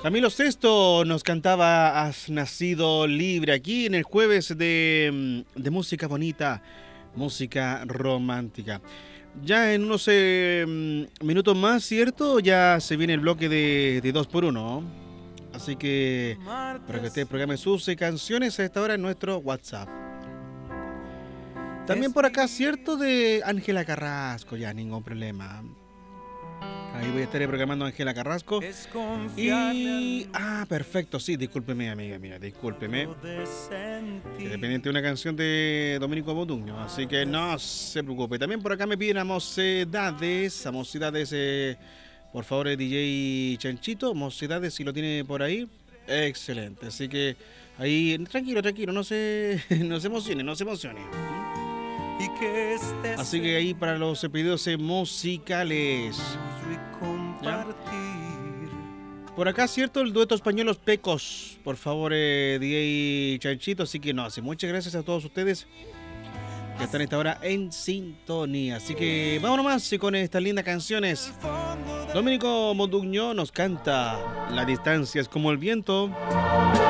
Camilo Sesto nos cantaba Has nacido libre aquí en el jueves de música bonita, música romántica. Ya en unos minutos más, ¿cierto? Ya se viene el bloque de 2 por uno. Así que para que usted programe sus canciones a esta hora en nuestro WhatsApp. También por acá, ¿cierto? De Ángela Carrasco, ya ningún problema. Ahí voy a estar programando a Ángela Carrasco. Y. Ah, perfecto, sí, discúlpeme, amiga mía, discúlpeme. Que dependiente de una canción de Domenico Modugno, así que no se preocupe. También por acá me piden a Mocedades, por favor, DJ Chanchito, Mocedades, si lo tiene por ahí. Excelente, así que ahí, tranquilo, tranquilo, no se emocione, no se emocione. Así que ahí para los pedidos musicales. ¿Ya? Por acá, ¿cierto? El dueto español Los Pecos. Por favor, DJ Chanchito. Así que no, hace muchas gracias a todos ustedes que están a esta hora en sintonía. Así que vámonos más con estas lindas canciones. Domenico Modugno nos canta La distancia es como el viento.